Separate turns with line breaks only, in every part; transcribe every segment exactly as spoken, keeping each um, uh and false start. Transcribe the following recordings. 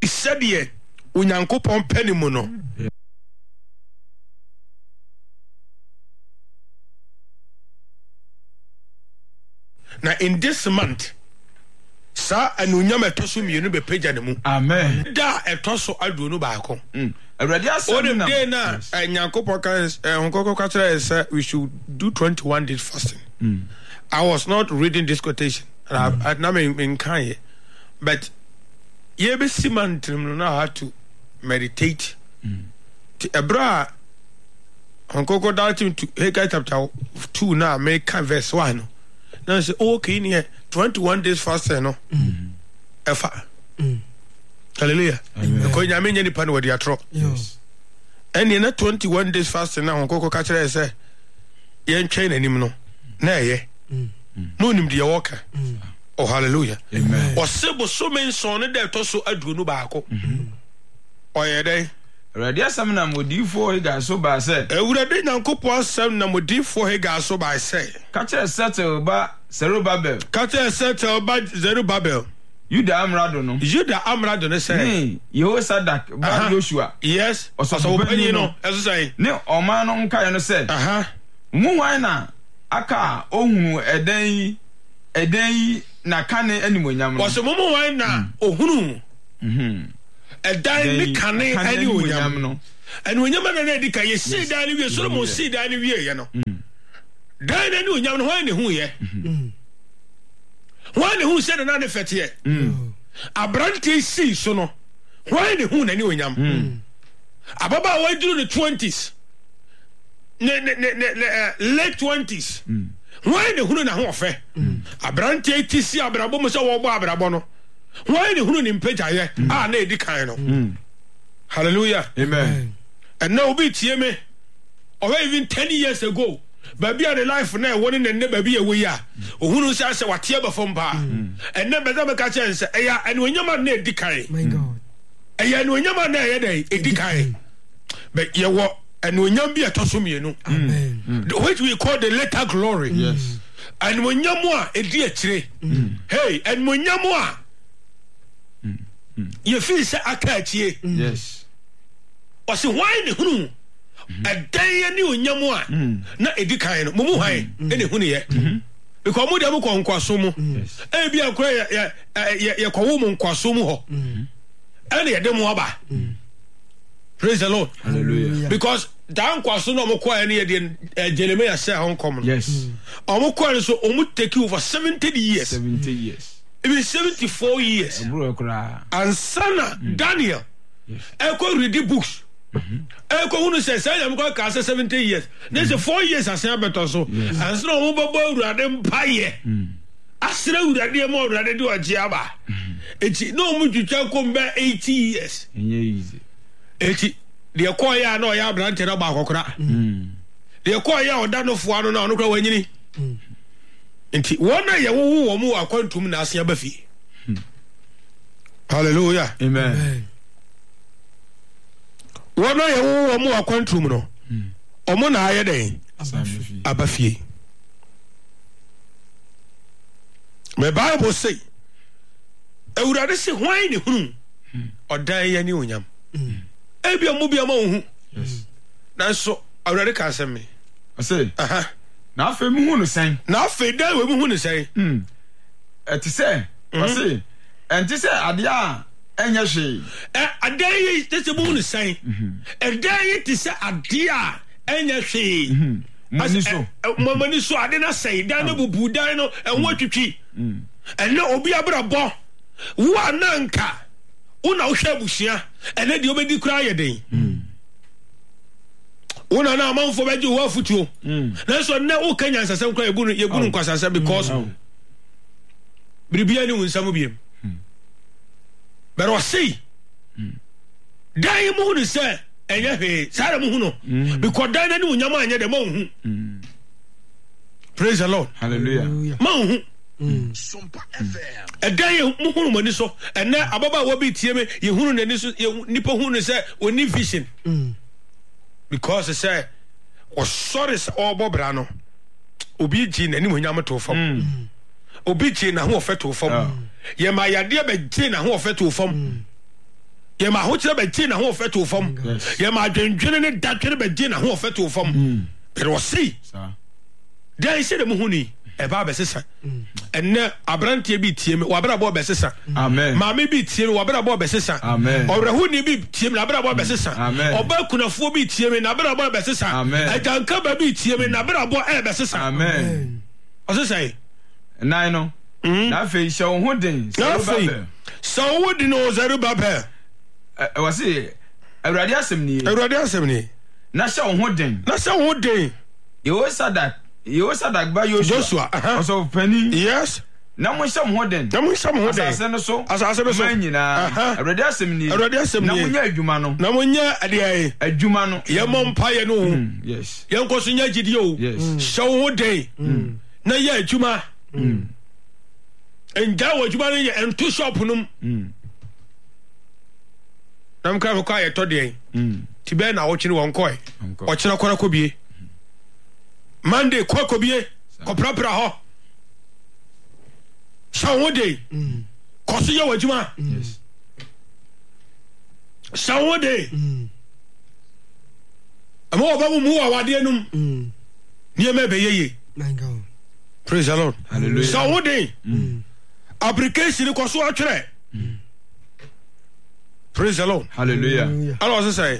said ye unyankopon penimu no now in this month sa anunyam etoso mienu be page ne mu
amen
da etoso aduonu ba ko
mm awurade asem
na o de na nyankopon kan honkoko ka tell say we should do twenty-one days fasting.
mm.
I was not reading this quotation and I na me in kan but ye be simant no na how to meditate
mm.
to ebra honkoko that to Haggai chapter two na me kan verse one now say okay in here twenty-one days fasting no
mm.
efa
mm.
hallelujah ko nyame nyani pa no wadi atro
yes
and in twenty-one days fasting na honkoko ka kire say ye ntwen anim no na ye
mm.
no nim de walker
mm.
oh hallelujah
amen
osebo so men son ne de to so aduonu ba ko oye dey
awurade asem na modifo Haggai so ba say
awurade nyankopon asem na modifo Haggai so ba say
ka kire settle ba Zerubbabel
ka kire settle ba Zerubbabel
Yuda amrado no
Juda amrado ne say
hey Yehosadak ba Joshua
yes
osobo pani no
eso say
ne oman no nkae no say
aha
mu wan na aka ohunu edan yi edan yi na kane animonyam no
osomo mu wan na ohunu
mhm
edan ni kane animonyam
no
animonyam na na di kan ye si dan ni wie Solomon si dan ni wie ye no dan ni animonyam no wan ne hu ye wan ne hu se na ne fete ye abrante si so no wan ne hu na animonyam ababa wa duru ne twenties ne ne ne ne late twenties why ne hunu na ho ofe abrante ti si abrabo mo se wo bo abrabo no why ne hunu ni mpagya ye a na edi kan no hallelujah
amen
and now be tie me or even ten years ago baby the life na e woni ne ne baby e wo ya ohunu se ase wate ba fom ba and na beza me ka chen se e ya ene onyama na edi kan
my god
e ya ene onyama na ye dai edi kan but ye wo and when you be a tosumienu, amen. Which we call the later glory.
Yes.
And when you more a dear tree, hey, and when you more, you feel say I catch ye.
Yes.
Or say why the hunu a day and you nyamwa, not a decline, mumu high, any huni yet. Because Mudamu Kwasumu, eh, be a cray, ya Kwum Kwasumu, and ya demoaba. Praise the Lord.
Hallelujah.
Because dan kwaso no mo kwa ne de Jeremiah say Hong Kong.
Yes.
Omo kwa so omo take you for seventy years.
seventy years.
Even seventy-four years.
Bro kra.
And sana Daniel. Yes. I go read the books. Mhm. I go who say say am go ka say seventy years. There's a four years as better so. And so omo babo urade mpaye. Asra urade mo urade do agiaba. Eti no omo twitwa komba eighty years.
Easy.
Eti de ko ya na ya brante na ba kokora mm de ko ya oda no fo ano na ono kra wanyini mm enti wona ye wo wo mu akwantum na asia ba fi hallelujah
amen
wona ye wo wo mu akwantum no omo na aye den abafie me bible say ewurade se hwan ne hunu odan ya ni onyam ebia mu bia ma hu
yes
na so awurade ka asem me
I say
aha
na afa mu hu no sen
na afa da we mu hu no sen
mm eti say I say enti say ade a enya hwe
eh ade yi te se mu hu no sen eh da yi te se ade a enya hwe
mani so
mani so ade na sei da na bubu da no enwo twitwi mm ene obi abrabo wo ananka una wo hwe abusia ene de obedi kura ye den una na amanfo beji wo afutuo na so na wo kanya nsasem kura yebunu yebunu nkwasasa because bribia ni unsam biem but o sei dai mu hu se enye he sare mu hu no because dai na ni unyama anya de ma hu praise the Lord
hallelujah
ma hu
Sumpa F M.
A day mu hunu mani so and na ababa wo bi tie me ye hunu nani so nipa hunu say oni vision because say o sorry say obobra no obi ji nani mo nyam to fam obi ji na ho ofe to fam ye ma yade be ji na ho ofe to fam yɛ ma ahokyerɛ bɛgye na ho ɔfɛ to fam yɛ ma adwendwene ne dadwene bɛgye na ho ɔfɛ to fam bɛrɛ ɔsi deɛ ɛhyɛ dɛ mu hu ni ɛbaa bɛsesa ɛnɛ aberanteɛ bi tie mi wabrabɔ bɛsesa maame bi tie mi wabrabɔ bɛsesa ɔwerɛhoni bi tie mi nabrabɔ bɛsesa ɔbaa kunafoɔ bi tie mi nabrabɔ bɛsesa agyankaba bi tie mi nabrabɔ ɛbɛsesa ɔsesa yi
nan no na afei hyɛ wo ho den
afei sɛ wo di no Zerubbabel
ɛwɔ se awurade asɛm nie
awurade asɛm nie
na hyɛ wo ho den
na hyɛ wo ho den
Yehosadak Yehosadak ba Joshua ɔsɔ pani
yes
na mo hyɛ mo ho den
na mo hyɛ mo ho den
asase no so
asase no so
ma nyinaa awurade asɛm nie
awurade asɛm nie
na mo nya adwuma no
na mo nya adeɛ
adwuma no
yɛ mo mpa yɛ no
yes
yɛn kɔ so nya gidi o hyɛ wo ho den na yɛ adwuma nja wɔ adwuma no yɛ ɛnto shop nom na mo ka mo kɔ ayɛ tɔ deɛ ti bɛɛ na wɔkyene wɔn kɔɛ ɔkyena kɔra kɔ bie Monday kɔ kɔ bie kɔprapra hɔ hyɛ wo de kɔ so yɛ wɔ adwuma hyɛ wo de ɛma wɔba mo mu wɔ awadeɛ nom nneɛma ɛbɛyɛ ye praise the Lord hyɛ wo de application kɔ so atwerɛ praise the Lord
hallelujah
ala ɔsɛ sɛ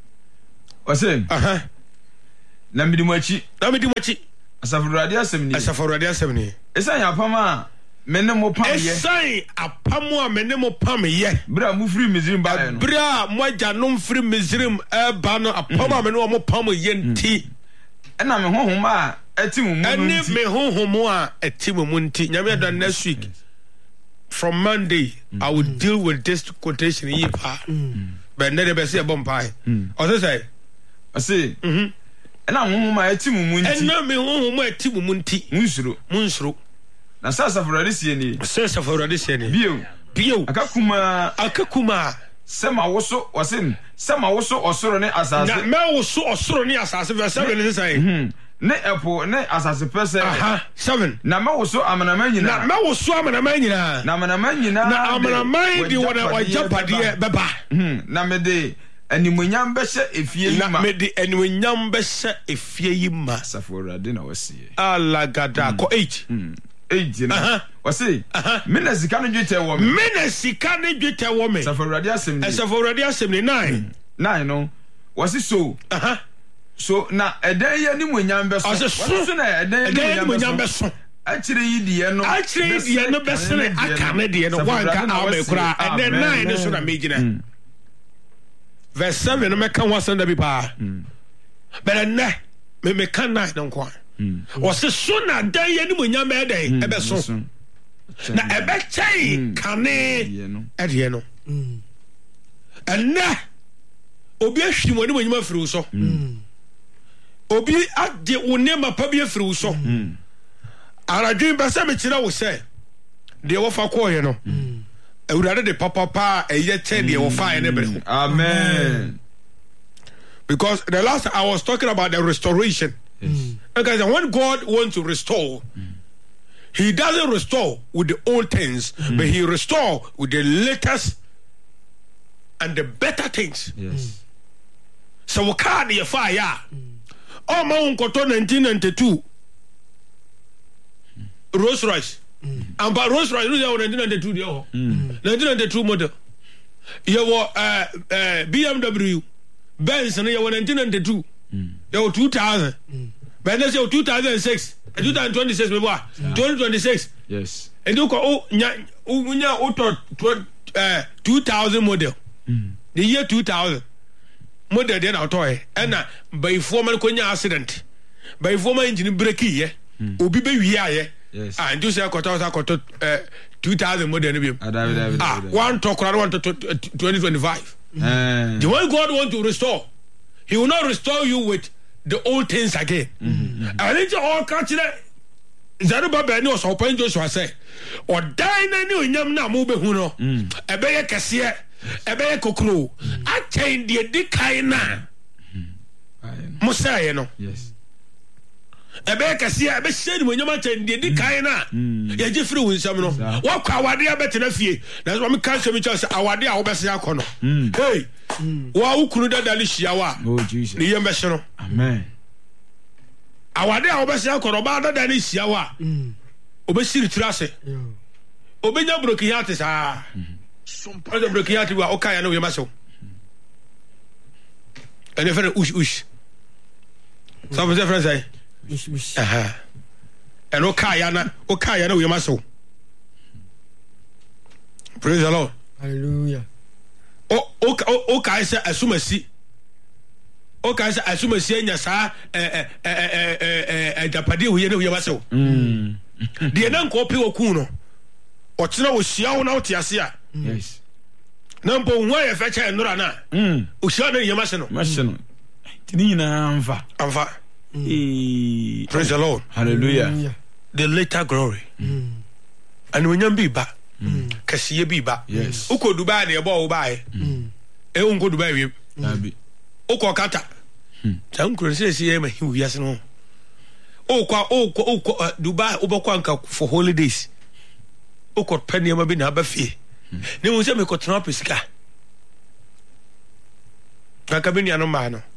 ɔsɛ
aha
na midi mo akyi
na midi mo akyi
asafo awurade asɛm nie
asafo awurade asɛm nie
ɛsan yɛ apam a me ne mo pam yɛ
ɛsan apam a me ne mo pam yɛ
bere a mo firi Misrim ba no
bere a mo agyanom firi Misrim ɛba no apam a me ne mo pam yɛ nti
ɛna me honhom a ɛti mo mu no nti
ɛne me honhom a ɛti mo mu nti nyame ada next week from Monday I will deal with this quotation yi pa but ne de bɛ se ɛbɔ mpae ɔsɛ sɛ
ɔsɛ ɛna honhom a ɛti mo mu nti
ɛna me honhom a ɛti mo mu nti
munsuro
munsuro
na sɛ asafo awurade sie nie
sɛ asafo awurade sie nie
bio
bio
akakuma
akakuma
sɛ ma wo so ɔsɛ sɛ ma wo so ɔsoro ne asase
na mɛ wo so ɔsoro ne asase fɛ sɛ ne sɛ
ne ɛpo ne asase pɛ sɛ
aha seven
na ma wo so amanaman nyinaa
na mɛ wo so amanaman nyinaa
na amanaman nyinaa
na amanaman di wɔn ɔgyapadeɛ bɛba
na mede animonyam bɛhyɛ efie yi ma
na mede animonyam bɛhyɛ efie yi ma
asafo awurade na wɔsie
alagada kɔ eight
eight na wɔse me na sika no dwetɛ wɔ me
me na sika no dwetɛ wɔ me
asafo awurade asɛm ni
asafo awurade asɛm ni nine
nine no wɔse so so na ɛdan yi animonyam bɛso
wɔse so
na ɛdan yi
animonyam bɛso
akyire yi deɛ no
akyire yi deɛ no bɛsene aka ne deɛ no wanka awɔ kura ɛnɛ nine ne so na megyina verse seven no mɛka ho asɛm da bi paa bɛrɛ nnɛ me meka nine no nko a wɔse so na dan yɛ animonyam bɛyɛ dɛn ɛbɛso na ɛbɛkyɛe kane ɛdeɛ no ɛnnɛ obi ahwiri mu animonyam afiri wo so obi agye wo nneɛma pa bi afiri wo so aradwen bɛ sɛ mekyerɛ wo sɛ deɛ wɔfa kɔɔyɛ no awurade de papapa ɛyɛ kyɛn deɛ wɔfaeɛ ne bere ho
amen
because the last I was talking about the restoration yes. Okay, when God wants to restore he doesn't restore with the old things mm. but he restore with the latest and the better things
yes
so we can't hear fire oh my uncle nineteen ninety-two Rolls Royce and by Rolls Royce nineteen ninety-two nineteen ninety-two model you were uh, uh, B M W Benz and you were nineteen ninety-two you were two thousand but let's say two thousand six two thousand twenty-six maybe twenty twenty-six
yes
and you call oh nya nya auto uh, two thousand model mm. the year two thousand model then auto and by former konya accident by former engine break here obi be wi aye
yes
ah and you say koto koto uh, two thousand model no be ah one talk one to twenty twenty-five
uh,
the way God want to restore he will not restore you with the old things again and it's all catch that Zerubbabel ni oso pan Joshua say o dan na ni onyam na mo be hu no e be ye kese e be ye kokro a chain de di kai na mo say no
yes
ebe kase ebe shedi mo nyama tende di kan na ye je free wo nsam no wa kwa awade abetena fie na so me kan so me chance awade a wo bese akono hey wa ukunu dada li hia wa
oh Jesus
ni yem be hye no
amen
awade a wo bese akono ba dada li hia wa obesiri tirase obenya broki yate sa ozo broki yate wa okaya na we maso ene fere ush ush so você faz aí aha ene okaya na okaya na we maso praise the Lord
hallelujah
o o o kai se asumasi o kai se asumasi enya sa eh eh eh eh eh japade wo ye na we maso
mm
de na nko pe oku no o tena wo hia wo na wo te ase a
yes
na mpo nwa ye fe cha nora na
mm
o hia na ye mase no
mase no tini na amfa
amfa
eh
praise the Lord
hallelujah
the later glory
mm
and when you be ba kasiye bi ba
yes
uko Dubai na ye bo wo ba e e unko Dubai wi
nabi
uko kata tan kuro se se ye ma hi wi ase no uko uko uko Dubai ubokwa nka for holidays uko pene ma bi na ba fie ne mu se me ko tena pesika aka bi ni anu ma no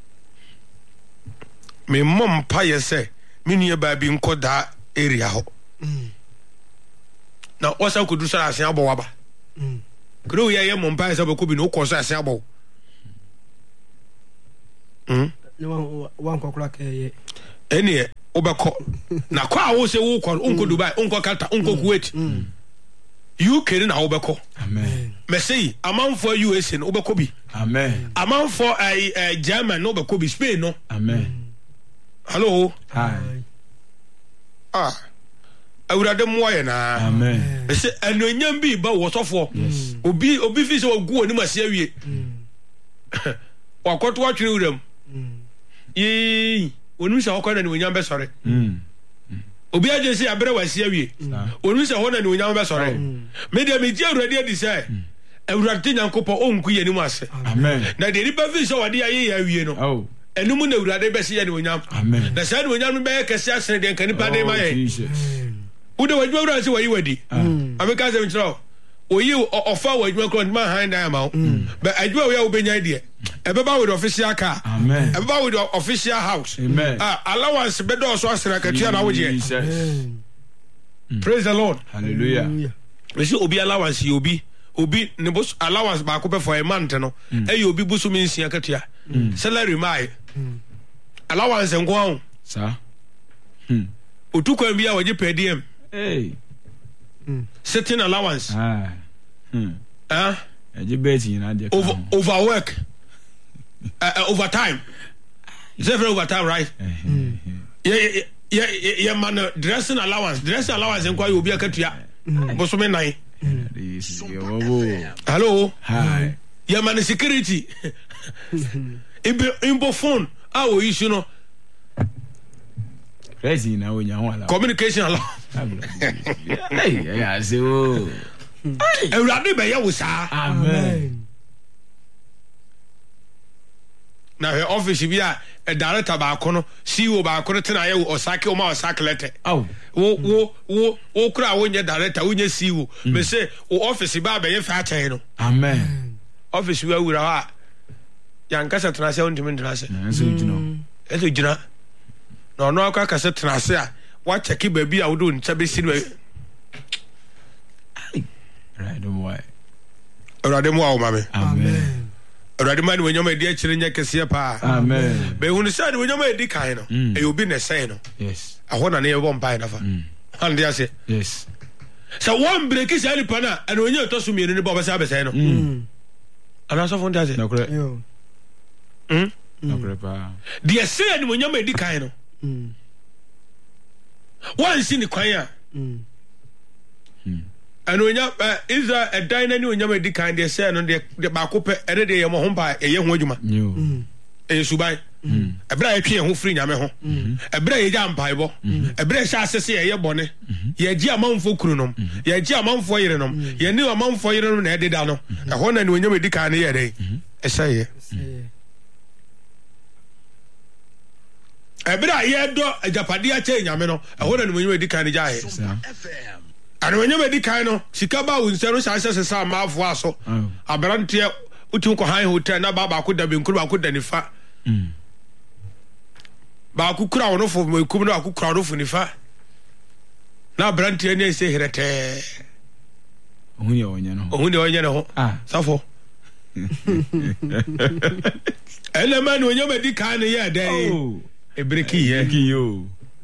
me mom pa ye se me nua ba bi nko da area ho na wasa ko du sara asen abo waba
mm
kro ye ye mom pa ye se ko bi no ko so asen abo mm
ne wan wan kokora ke ye
eni e obekọ na kwa a wo se wo kọ unko Dubai unko Qatar unko Kuwait U K na obekọ
amen
me say amanfo U S A no obekọ bi
amen
amanfo ai German no obekọ bi Spain no
amen
hello
hi
ah awurade mo ye na
amen
me say enonyam bi ba wo sofo obi obi fi se ogu oni mase awie wakoto atwere uram yi onu se hokọ na ni onyam be sore
mm
obi aje se abere wasi awie onu se ho na ni onyam be sore me de me di awurade adi se awurade nyankopọ onku ye ni mu ase
amen
na de ni ba fi se wade aye ya awie no
oh
enum na awurade be se ye ni onyam
amen
na sa ni onyam be kese asere de kan pa de ma ye
Jesus
ude wadwa awurade se wayi wadi ameka se nchiro oyi ofa wadwa kro ma han dan ma but adwa we obenya de ebeba with official car
amen
ebeba with official house
amen
ah allowance be do so asere katua na wo je
Jesus
praise the Lord
hallelujah
we see obi allowance yi obi obi ne bus allowance ba ko be for a month no e yi obi busu mi nsia katua salary mai allowance nko ho
sa hmm
otukwan bia waje per diem
hey
sitting allowance
ah hmm
ah
eje beti na de
over overwork uh, uh, overtime is every overtime right yeah yeah yeah man dressing allowance dressing allowance nko ayo obi akatua boso me nine hello
hi
yeah man security imbo imbo phone ah o issue no
crazy na onya ho ala
communication allowance
hey yeah say oh
ewurade be ya wo sa
amen
na he office bi a e director ba kono C E O ba kono tena ye osake o ma osake lete
oh
wo wo wo wo kura wo nye director wo nye C E O me say o office ba be ye fa chain no
amen
office we awura ha yan kasa tena se ontimi tena se
na so jino
e so jina no no aka kasa tena se a wa check ba bi a wo do ncha be si no
right don't worry
awurade mo awo mame
amen
awurade man wo nyoma di akire nya kese pa
amen
be hunu sa de wo nyoma di kan no e obi na say no
yes
aho na ne yebo mpai na fa han dia se
yes
so one break is any pana and when you to so mienu ne ba ba sa be say no ana so fon dia se
na kure
yo
hm
na kure pa
dia say ne wo nyoma di kan no
mm
one sin kwan a
mm
and when you is a dine any when you di kan dia say no de ba ko pe ere de ye mo ho ba ye ho adwuma
new
e subai ebra ye twe ho free nyame ho ebra ye ja mpaebo ebra sha asese ye bone ye gi amanfo kurunom ye gi amanfo yerenom ye ni amanfo yerenom na ededa no e ho na ni onyam di kan ye dey e say ye ebra ye do ajapade a che nyame no e ho na no edi kan ja he ana wanyama edi kan no sika ba wo nsero sha sha sesa maafo aso abrante utu ko han hotel na baba ko da benkuru ba ko da nifa mm ba ku kura wono fo me kum na ku kura wono fo nifa na abrante ne se herete
ohun ye wonya no
ohun de wonya no ah safo ele man wanyama edi kan ye dai e breki ye
ki yo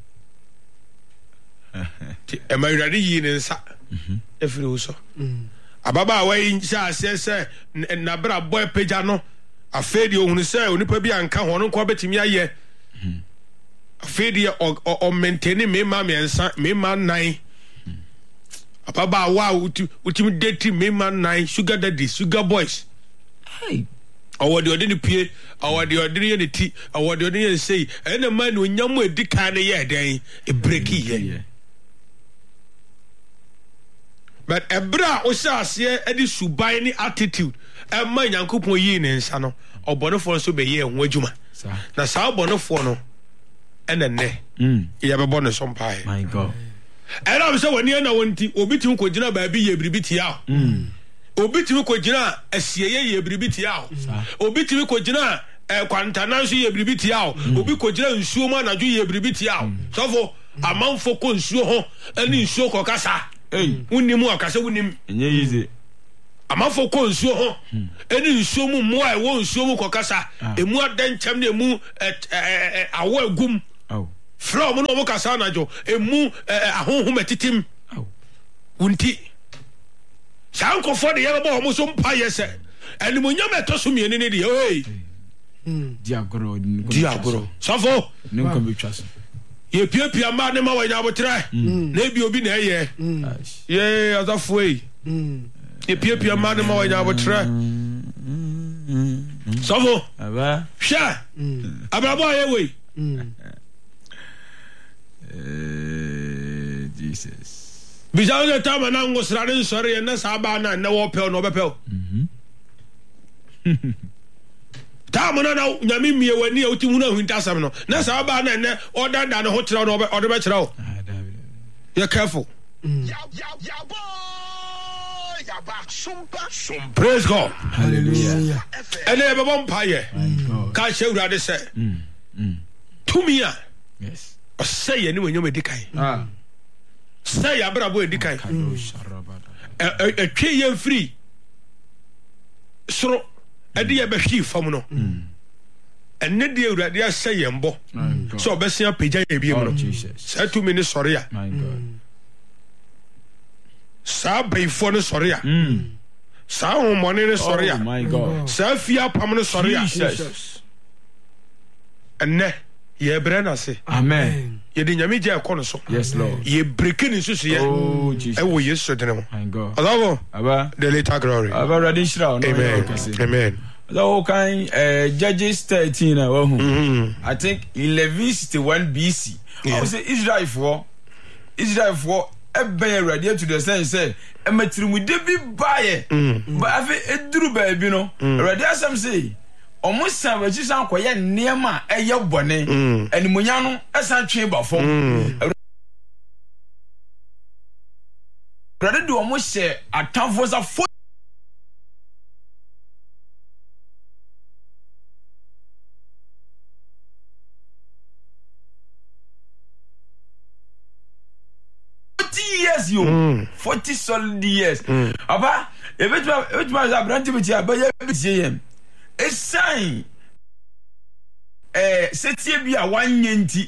e ma yurade yi ne nsa efiri wo so ababa wa yi sha se se na bra boy peja no afedi ohunu se onipa bi anka ho no ko betimi aye afedi o maintain me ma me nsa me ma nine ababa wa utimi date me ma nine sugar daddy sugar boys hey awodi odi ni pie awodi odi ye ni ti awodi odi ye sei ene ma no nyam edi kan ye den e breaki ye but ebra o sase edi subai ni attitude e ma nyankopon yi ne nsa no obonofo so be ye ho adwuma na sa obonofo no ene ne mm ye be bono so mpae
my god
era be so woni na wonti obi tim ko gina ba bi ye bribi tia mm obi tim ko gina asieye ye bribi tia obi tim ko gina e kwantana so ye bribi tia obi ko gina nsuo ma na dwo ye bribi tia sofo amanfo ko nsuo ho ani nsuo ko kasa eh woni mu akase woni
enye yize
amanfo ko nsuo ho ani nsuo mu mo ai wo nsuo mu ko kasa emu adan cham na emu awo agum aw from no mo kasa na jo emu ahonhom atitim aw wonti sanko for de yaba mo so mpa yese ani mo nyama to so miene ne de hey
diagoro
diagoro safo
ne ko betwa so
ye pia pia ma ne ma wanya botre na bi obi na ye ye azafo yi ye pia pia ma ne ma wanya botre safo
aba
sha abrabo ye we
eh Jesus
bijawo le tama na ngosrare nsore na saba na na wo pe no be pe mhm tama na na nyame mie wani a uti huna hunta sam no na saba na na oda da no hotira no be odo be kira o you careful praise God
hallelujah
ene be bom paye ka shewurade se mm tumia
yes
o say ni wonyom edikai ah say abrabo edikai e twe ye free soro edi ye be hwi fam no enne de urade a say ye mbo so obesia pagya ye bi mu no say to me ni sori a
my god
sa beifo no sori a sa homone ni sori a
my god
sa fia pam no sori a
Jesus
enne ye brana se
amen
ye di nyame je akọ no so
yes lord
ye breaking susu ye
oh Jesus
e wo yesu de no
my god
alavo
aba
the later glory
aba ready shira no
amen amen
so kan uh, Judges thirteen na wa hu I think eleven sixty-one B C I say Israel for Israel for ebe ready to the sense say e matrimude bi bae ba afi eduru ba bi no ready asem say omo san ba ji san koye niema eye bone animunya no esan twe ba fom ready do omo she atamfo za forty years yo forty solid years aba ebetuma ebetuma za branch bi ti abaye bi ti yem e sign eh setie bi a wanye nti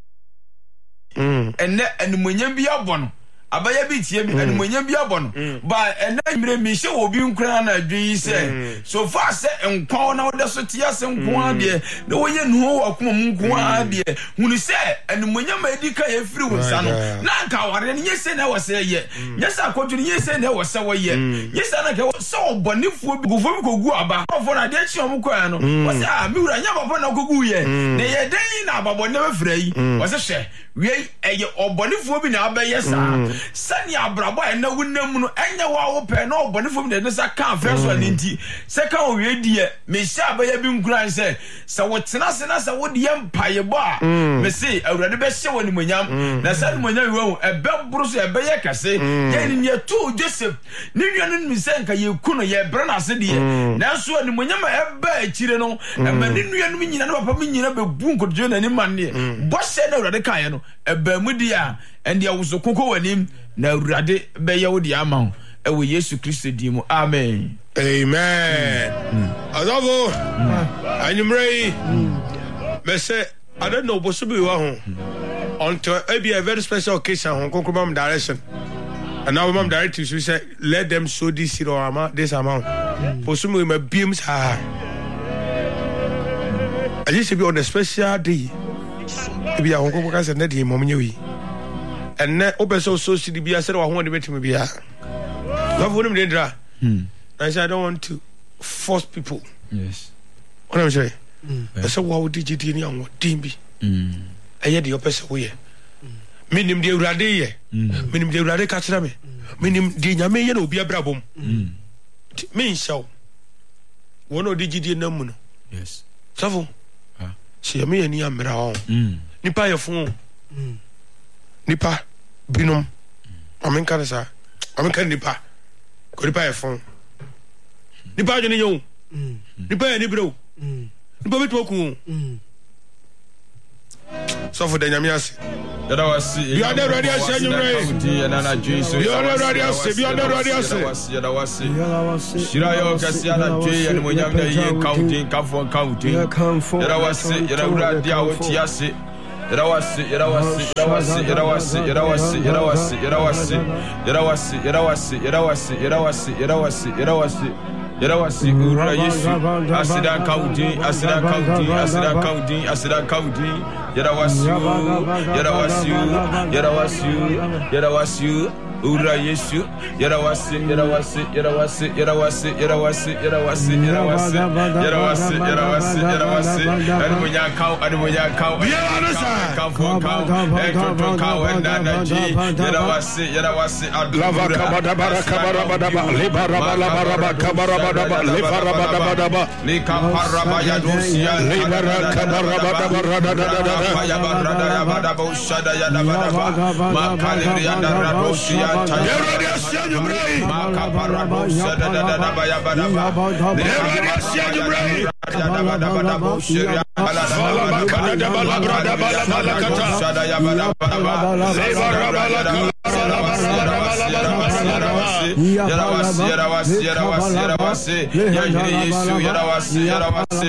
mm enne enumunya bi abono abaya bi tie bi enumunya bi abono ba enne mire mi hye obi nkura na adwi se so far se enkwa na woda so tie se nkwa de na woye nu akoma mu nkwa de hunu se enumunya ma edika ye firi wonsa no na nka ware ne yese na wose ye yesa akoduru yese na wose wo ye yesa na ka so obonifuo bi gufo bi kogu aba ofo na de chi omukwa no wose a mi wura nya babo na kogu ye ne ye den na babone be fira yi wose hwe wi eye obonifuo bi na abaye sa sani abrabo e na wonam no enya wa wo pe na obone fom de ne sa kan first one nti se kan o we die me sha ba ya bi nkuran se se wo tena se na se wo de empaye bo a me se awurade be hye woni monyam na sa ni monyam wo e be buru so e be ye kase ye ni ye tu Joseph ni wianu mi se nka ye ku no ye bre na se de na so ni monyam e ba akire no e ma ni wianu mi nyina na papa mi nyina be bu nkodjo na ni man ne bo se na awurade kan ye no e ba mu di a and ya wuso koko wanim na awurade be ye wo di ama e wo Yesu Kristo di mu amen
amen azavo anyumrei me say I don't know possibly wa ho until it be a very special occasion on concrete direction and now mom directives we say let them sow this seed or amount this amount possibly my beams are I just be on a special day be a hon concrete say na dey mom nyewi and na obeso so seed be say wa ho de betimi bia love wonim dey dra I say I don't want to force people.
Yes.
What I'm saying? I say what would you do and what team be? I hear the opposite way. Minim de urade ye. Minim de urade kachira me. Minim de nyame ye no obi abrabom. Me show. One of the G D namu no.
Yes.
Savo. Ah. Se me ani amra ho. Nipa ye fun. Nipa binom. Amen kan sa. Amen kan nipa. Ko nipa ye fun. Nipa jeni yo. Nipa ya ni bro. Nipa betu oku. So for the nyamiase.
Yada wasi.
You are the ready as you ready.
You
are the ready as you are the ready as.
Yada wasi. Shira yo kasi ana jwe ya ni monyam da ye counting kafo counting. Yada wasi. Yada uradi a woti ase. Yada wasi. Yada wasi. Yada wasi. Yada wasi. Yada wasi. Yada wasi. Yada wasi. Yada wasi. Yada wasi. Yada wasi. Yada wasi. Yada wasi. Yada wasi. Yada wasi ura Yesu asida kaudi asida kaudi asida kaudi asida kaudi yada wasi yada wasi yada wasi yada wasi ura Yesu yada wasi yada wasi yada wasi yada wasi yada wasi yada wasi yada wasi yada wasi yada wasi yada wasi ani munya kau ani munya kau
yada wasi
kau kau ekto kau enda ji yada wasi yada wasi
lava kabada baraka barabada libara barabara kabara Lebarabadabadaba
Lika parabaya dosia
Libara kabarabadabadabadabadaba
ya barada ya badaba ushada ya dabadaba Makali ya darabosia
Yerodia sianyu brei
Makaparabosia da da da ba ya badaba
Yerodia sianyu brei
ya dabadaba ushia
Balaba kada balabrada balabalakata
ushada ya badaba
Lebarabala
Yarawasi, yarawasi, yarawasi, yarawasi, yajiri Yesu, yarawasi, yarawasi,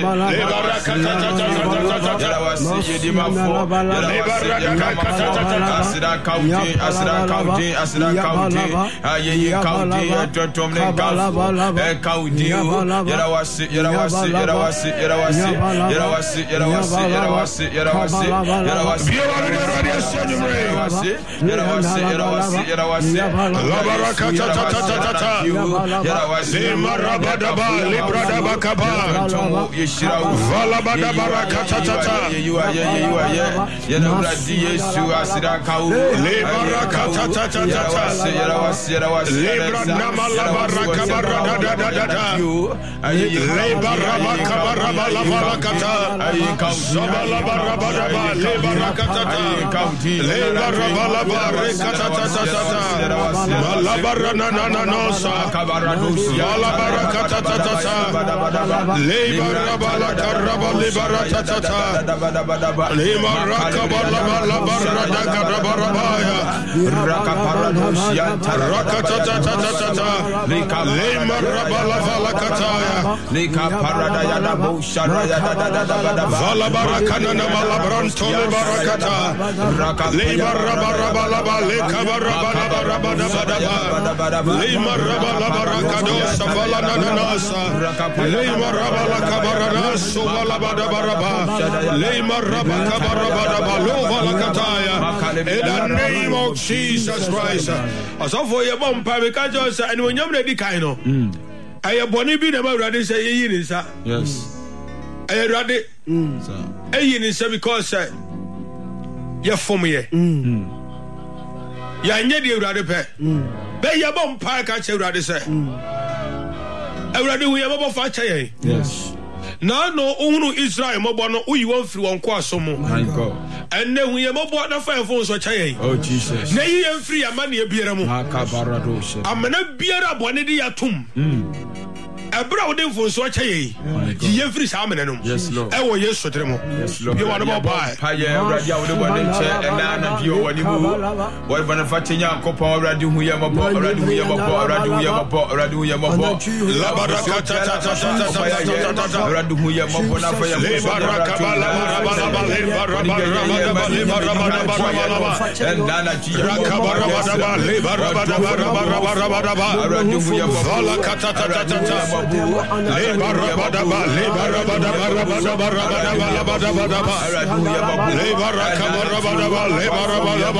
yarawasi, yedimafo, yarawasi, yakamafo, asira kauti, asira kauti, asira kauti, ayeye kauti, atotomne kauti, kauti, yarawasi, yarawasi, yarawasi, yarawasi, yarawasi, yarawasi, yarawasi, yarawasi, yarawasi, yarawasi, yarawasi, yarawasi, yarawasi,
Labarakata tata tata Limarabadaba libradaba kaba Valabada barakata tata Libarakata tata tata Libranama labaraka barada da da da Libarabaka baraba labarakata Zabalabarabadaba libarakata Libarabalabarekata tata tata Malabarana na nosa Malabarakata tata Libarabala karaba libarata tata Libarakabala barada karabarabaya Rakata tata tata Limarabala valakataya
Likaparadaya da Bushara da
Valabarakana na malabranto libarakata Libarabarabalaba likabarabarabarabadaba Lima rabala barakado savala nanasa Lima rabala kabarana suvala badabaraba Lima rabaka barabadaba lovala kataya in the name of Jesus Christ. As of for your bomb, Pavikajo, and when you're ready, Kaino, I have one been about ready say, yes, I had ready, eh, because you're for me. ya nye de Awurade pɛ be ye bɔ mpa ka che Awurade sɛ Awurade hu ye bɔ fa che yɛn
Yes.
na no ohunu Israel mɔbɔ no uyi won firi won ko asomo
My God.
enne hu ye mɔbɔ na fa yɛfo so che yɛn
Oh Jesus.
na yi yɛn firi amane biara mu
Akabaradoshe.
amana biara bɔne de yatum ebra wo de mfo so che yɛn yi yɛn firi sa amane no
Yes Lord.
e wo Yesu tere mo
Yes Lord.
bi wona bɔ ba
Pa ye Awurade a wo de bɔ ne nkyɛ ɛna na bi o wani mu. Wo bana fa tenya kopɔn Awurade hu ye mɔbɔ Awurade hu ye mɔbɔ Awurade hu ye mɔbɔ Awurade hu ye mɔbɔ.
la baraka ta ta ta ta ta ta ta
Awurade hu ye mɔbɔ na fa ye
le baraka ba la baraka ba le baraka ba le baraka ba
ɛna na ji
raka baraka ba le baraka ba
Awurade hu ye mɔbɔ.
Vala kata ta ta ta ta le baraka ba le baraka ba baraka ba le baraka ba le baraka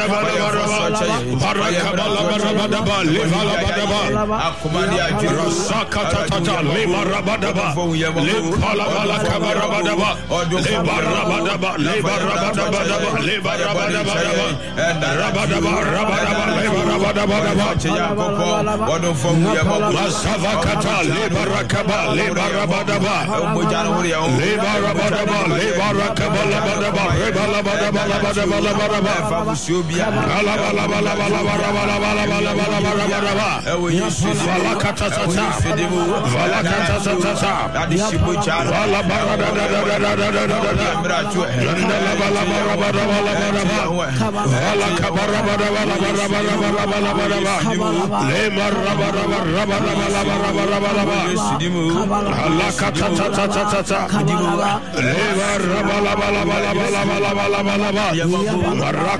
baraka ba la baraka ba le baraka ba
Akomani ajiro.
rasaka ta ta ta le baraka ba le pala bala kabarabada ba le barabada ba le barabada ba le barabada ba rabada ba rabada ba le barabada ba
Odo fomu ya mɔbɔ.
la savakata le barakaba le barabada ba le barabada ba le barakaba la bada ba re bala bada ba la bada ba la bada ba ala bala bala bala bala bala bala bala bala bala ba vala kata tata vala kata tata vala barada da da da da da da da da la bala bala bala bala bala vala kabara bala bala bala bala bala bala bala le maraba raba raba bala bala bala bala ala kata tata tata le maraba bala bala bala bala bala bala bala